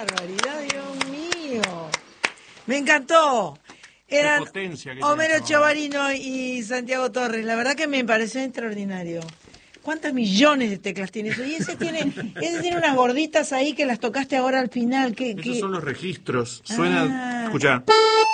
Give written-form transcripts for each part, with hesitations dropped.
barbaridad, Dios mío! Me encantó. Eran Homero Chobarino y Santiago Torres. La verdad que me pareció extraordinario. ¿Cuántas millones de teclas tiene eso? Y ese tiene unas gorditas ahí que las tocaste ahora al final. Esos son los registros. Suena, escuchá.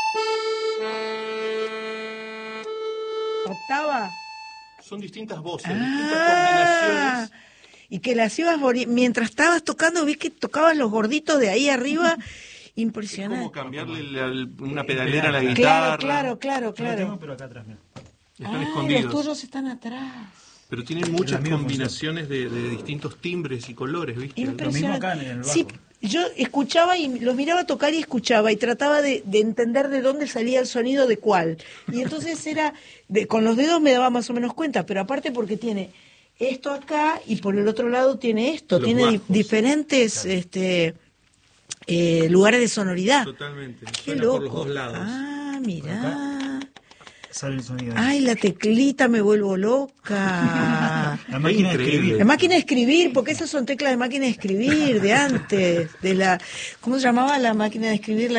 ¿Octava? Son distintas voces, distintas combinaciones. Y que las ibas, mientras estabas tocando, vi que tocabas los gorditos de ahí arriba. Impresionante. Es como cambiarle una pedalera a la guitarra. Claro. Yo lo tengo, pero acá atrás, mira. Están escondidos. Los tuyos están atrás. Pero tienen muchas combinaciones de distintos timbres y colores, ¿viste? Lo mismo acá en el bajo. Sí, yo escuchaba y los miraba tocar y escuchaba y trataba de entender de dónde salía el sonido de cuál. Y entonces con los dedos me daba más o menos cuenta, pero aparte porque tiene esto acá y por el otro lado tiene esto, tiene diferentes lugares de sonoridad. Totalmente. Qué Suena loco. por los dos lados. Mirá. Sale el sonido. Ay, la teclita, me vuelvo loca. La máquina de escribir. La máquina de escribir, porque esas son teclas de máquina de escribir de antes, ¿cómo se llamaba la máquina de escribir?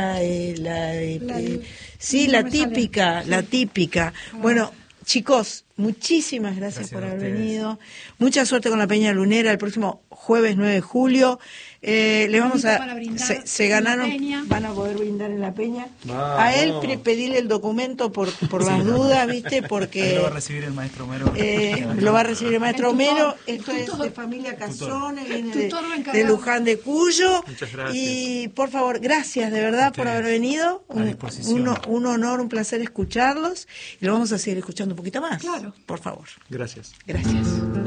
Sí, la típica. Bueno, chicos, muchísimas gracias por haber venido. Mucha suerte con la Peña Lunera el próximo jueves 9 de julio. Les vamos a se ganaron, van a poder brindar en la Peña. Vamos. A él pedirle el documento por las dudas, ¿viste? Porque lo va a recibir el maestro Homero. lo va a recibir el maestro Homero. Esto es de familia Casone, viene de Luján de Cuyo. Muchas gracias. Y por favor, gracias de verdad por haber venido. Un honor, un placer escucharlos. Y lo vamos a seguir escuchando un poquito más. Claro. Por favor. Gracias. Gracias.